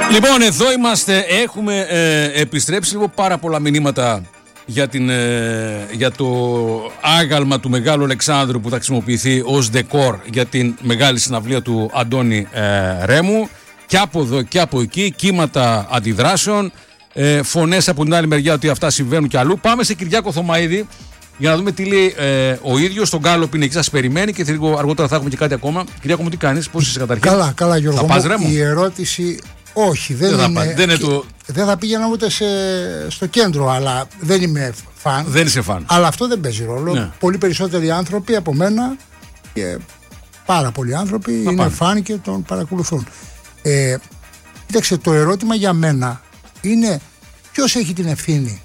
Λοιπόν, εδώ είμαστε. Έχουμε επιστρέψει λίγο πάρα πολλά μηνύματα για το άγαλμα του Μεγάλου Αλεξάνδρου που θα χρησιμοποιηθεί ως ντεκόρ για την μεγάλη συναυλία του Αντώνη Ρέμου. Και από εδώ και από εκεί κύματα αντιδράσεων, φωνές από την άλλη μεριά ότι αυτά συμβαίνουν κι αλλού. Πάμε σε Κυριάκο Θωμαίδη για να δούμε τι λέει ο ίδιος. Τον Γκάλοπ είναι εκεί, σας περιμένει και λίγο αργότερα θα έχουμε και κάτι ακόμα. Κυριάκο μου, τι κάνεις, πώς είσαι καταρχήν? Καλά Γιώργο. Θα πας Ρέμο? Η ερώτηση... Όχι, δεν θα πήγαινα ούτε στο κέντρο, αλλά δεν είμαι φαν. Δεν είσαι φαν. Αλλά αυτό δεν παίζει ρόλο. Ναι. Πολύ περισσότεροι άνθρωποι από μένα και πάρα πολλοί άνθρωποι είναι φαν και τον παρακολουθούν. Κοίταξε, το ερώτημα για μένα είναι ποιος έχει την ευθύνη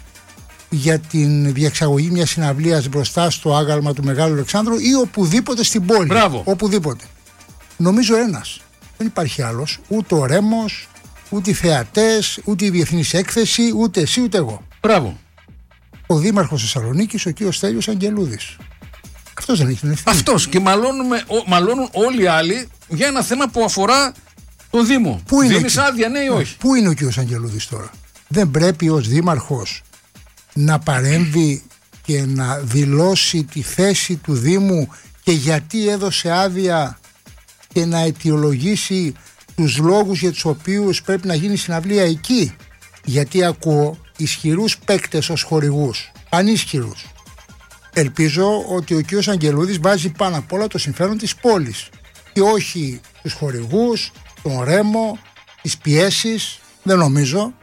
για την διεξαγωγή μιας συναυλίας μπροστά στο άγαλμα του Μεγάλου Αλεξάνδρου ή οπουδήποτε στην πόλη. Μπράβο. Οπουδήποτε. Νομίζω ένας. Δεν υπάρχει άλλος, ούτε ο Ρέμος, ούτε οι θεατές, ούτε η Διεθνής Έκθεση, ούτε εσύ ούτε εγώ. Μπράβο. Ο Δήμαρχος Θεσσαλονίκης, ο κ. Στέλιος Αγγελούδης. Αυτός δεν έχει την ευθύνη. Αυτός. Και μαλώνουν όλοι οι άλλοι για ένα θέμα που αφορά το Δήμο. Δίνεις άδεια, ναι ή όχι? Πού είναι ο κ. Αγγελούδης τώρα? Δεν πρέπει ως Δήμαρχος να παρέμβει και να δηλώσει τη θέση του Δήμου και γιατί έδωσε άδεια και να αιτιολογήσει τους λόγους για τους οποίους πρέπει να γίνει συναυλία εκεί? Γιατί ακούω ισχυρούς παίκτες ως χορηγούς, πανίσχυρους. Ελπίζω ότι ο κ. Αγγελούδης βάζει πάνω απ' όλα το συμφέρον της πόλης και όχι τους χορηγούς, τον Ρέμο, τις πιέσεις. Δεν νομίζω.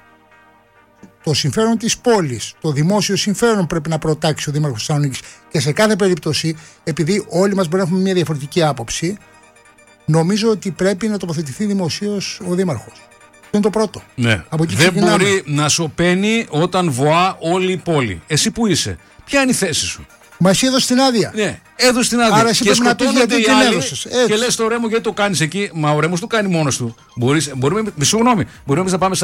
Το συμφέρον της πόλης, το δημόσιο συμφέρον πρέπει να προτάξει ο Δήμαρχος Θεσσαλονίκης και σε κάθε περίπτωση, επειδή όλοι μας μπορεί να έχουμε μια διαφορετική άποψη, νομίζω ότι πρέπει να τοποθετηθεί δημοσίως ο Δήμαρχος. Αυτό είναι το πρώτο. Ναι. Δεν μπορεί να σωπαίνει όταν βοά όλη η πόλη. Εσύ που είσαι, ποια είναι η θέση σου? Μα εσύ έδωσε την άδεια. Ναι, έδωσε την άδεια. Άρα εσύ πρέπει να πεις γιατί την έδωσες. Και λες στο Ρέμο γιατί το κάνεις εκεί? Μα ο Ρέμος το κάνει μόνος του. Μπορούμε να πάμε